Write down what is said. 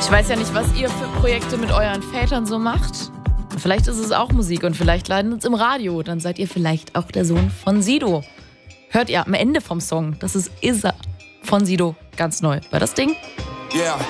Ich weiß ja nicht, was ihr für Projekte mit euren Vätern so macht. Vielleicht ist es auch Musik und vielleicht leiden es im Radio. Dann seid ihr vielleicht auch der Sohn von Sido. Hört ihr am Ende vom Song, das ist Isa von Sido, ganz neu. War das Ding? Yeah.